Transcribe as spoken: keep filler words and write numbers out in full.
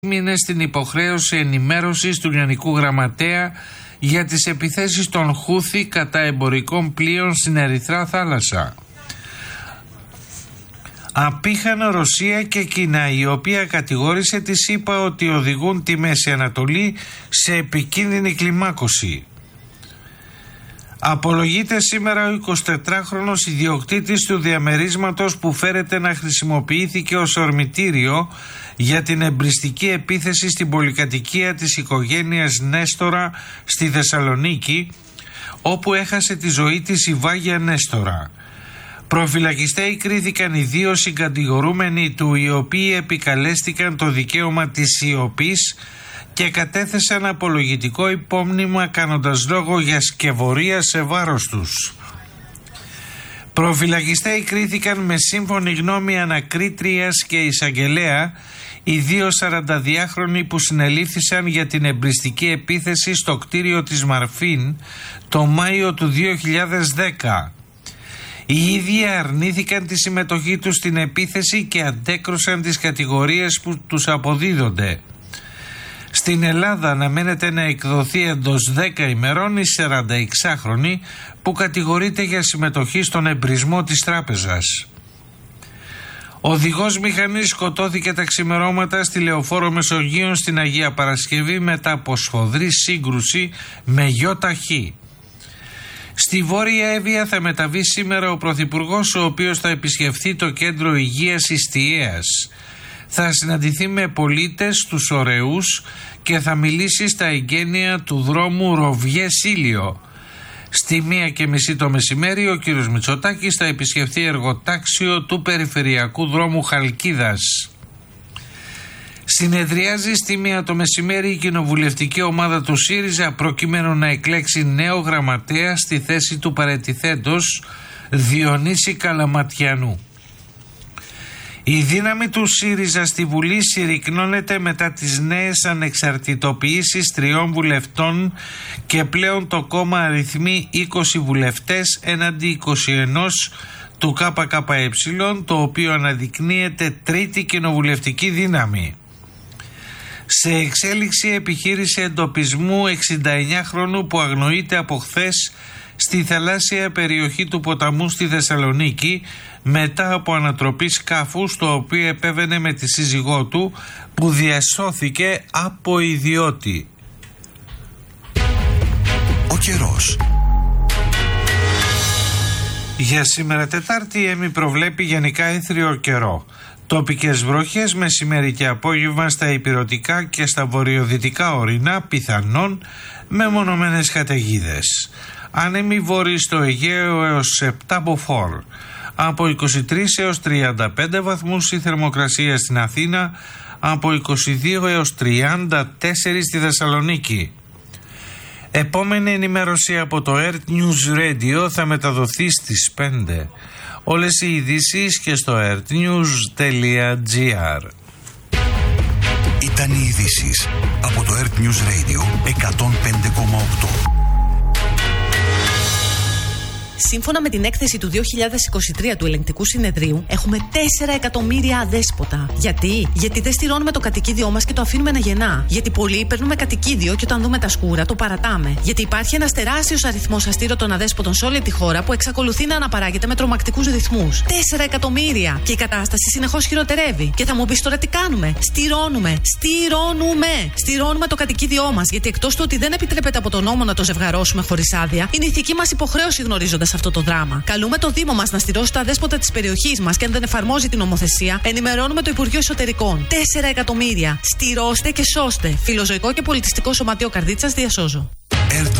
είναι στην υποχρέωση ενημέρωσης του Γενικού Γραμματέα για τις επιθέσεις των Χούθη κατά εμπορικών πλοίων στην Ερυθρά θάλασσα. Απήχαν Ρωσία και Κίνα, η οποία κατηγόρησε τη ΣΥΠΑ ότι οδηγούν τη Μέση Ανατολή σε επικίνδυνη κλιμάκωση. Απολογείται σήμερα ο εικοσιτετράχρονος ιδιοκτήτης του διαμερίσματος που φέρεται να χρησιμοποιήθηκε ως ορμητήριο για την εμπριστική επίθεση στην πολυκατοικία της οικογένειας Νέστορα στη Θεσσαλονίκη, όπου έχασε τη ζωή της η Βάγια Νέστορα. Προφυλακιστέοι κρίθηκαν οι δύο συγκατηγορούμενοι του, οι οποίοι επικαλέστηκαν το δικαίωμα της σιωπής και κατέθεσαν απολογητικό υπόμνημα κάνοντας λόγο για σκευωρία σε βάρος τους. Προφυλακιστέοι κρίθηκαν με σύμφωνη γνώμη ανακρίτριας και εισαγγελέα οι δύο σαρανταδυάχρονοι που συνελήφθησαν για την εμπριστική επίθεση στο κτίριο της Μαρφίν το Μάιο του δύο χιλιάδες δέκα. Οι ίδιοι αρνήθηκαν τη συμμετοχή τους στην επίθεση και αντέκρουσαν τις κατηγορίες που τους αποδίδονται. Στην Ελλάδα αναμένεται να εκδοθεί εντός δέκα ημερών η σαρανταεξάχρονη που κατηγορείται για συμμετοχή στον εμπρισμό της τράπεζας. Οδηγός μηχανής σκοτώθηκε τα ξημερώματα στη Λεωφόρο Μεσογείων στην Αγία Παρασκευή μετά από σφοδρή σύγκρουση με γιοταχή. Στη Βόρεια Εύβοια θα μεταβεί σήμερα ο Πρωθυπουργός, ο οποίος θα επισκεφθεί το κέντρο υγείας Ιστιαίας. Θα συναντηθεί με πολίτες τους Ωρεούς και θα μιλήσει στα εγγένεια του δρόμου Ροβιέ-Σίλιο. Στη μία και μισή το μεσημέρι ο κύριος Μητσοτάκης θα επισκεφθεί εργοτάξιο του περιφερειακού δρόμου Χαλκίδας. Συνεδριάζει στη μία το μεσημέρι η κοινοβουλευτική ομάδα του ΣΥΡΙΖΑ προκειμένου να εκλέξει νέο γραμματέα στη θέση του παραιτηθέντος Διονύση Καλαματιανού. Η δύναμη του ΣΥΡΙΖΑ στη Βουλή συρρικνώνεται μετά τις νέες ανεξαρτητοποιήσεις τριών βουλευτών και πλέον το κόμμα αριθμεί είκοσι βουλευτές έναντι είκοσι ένα του ΚΚΕ, το οποίο αναδεικνύεται τρίτη κοινοβουλευτική δύναμη. Σε εξέλιξη επιχείρηση εντοπισμού εξηνταεννιάχρονου που αγνοείται από χθες στη θαλάσσια περιοχή του ποταμού στη Θεσσαλονίκη μετά από ανατροπή σκάφου στο οποίο επέβαινε με τη σύζυγό του που διασώθηκε από ιδιώτη. Ο καιρός. Για σήμερα Τετάρτη η ΕΜΗ προβλέπει γενικά έθριο καιρό. Τοπικές βροχές μεσημέρι και απόγευμα στα ηπειρωτικά και στα βορειοδυτικά ορεινά, πιθανόν με μονομένες καταιγίδες. Άνεμοι βόρειοι στο Αιγαίο έως επτά μποφόρ. Από είκοσι τρεις έως τριάντα πέντε βαθμούς η θερμοκρασία στην Αθήνα, από είκοσι δύο έως τριάντα τέσσερα στη Θεσσαλονίκη. Επόμενη ενημέρωση από το Earth News Radio θα μεταδοθεί στις πέντε. Όλες οι ειδήσεις και στο earthnews.gr. Ήταν οι ειδήσεις από το Earth News Radio εκατόν πέντε κόμμα οκτώ. Σύμφωνα με την έκθεση του δύο χιλιάδες είκοσι τρία του Ελεγκτικού Συνεδρίου, έχουμε τέσσερα εκατομμύρια αδέσποτα. Γιατί? Γιατί δεν στηρώνουμε το κατοικίδιό μας και το αφήνουμε να γεννά. Γιατί πολλοί παίρνουμε κατοικίδιο και όταν δούμε τα σκούρα το παρατάμε. Γιατί υπάρχει ένας τεράστιος αριθμός αστήρωτων αδέσποτων σε όλη τη χώρα που εξακολουθεί να αναπαράγεται με τρομακτικούς ρυθμούς. τέσσερα εκατομμύρια! Και η κατάσταση συνεχώς χειροτερεύει. Και θα μου πεις τώρα τι κάνουμε? Στηρώνουμε! Στηρώνουμε! Στηρώνουμε το κατοικίδιό μας. Γιατί εκτός του ότι δεν επιτρέπεται από τον νόμο να το ζευγαρώσουμε χωρίς άδεια, είναι ηθική μας υποχρέωση γνωρίζοντας αυτό το δράμα. Καλούμε το Δήμο μας να στηρώσει τα αδέσποτα της περιοχής μας και αν δεν εφαρμόζει την νομοθεσία, ενημερώνουμε το Υπουργείο Εσωτερικών. τέσσερα εκατομμύρια. Στηρώστε και σώστε. Φιλοζωικό και πολιτιστικό σωματείο Καρδίτσας, διασώζω. Earth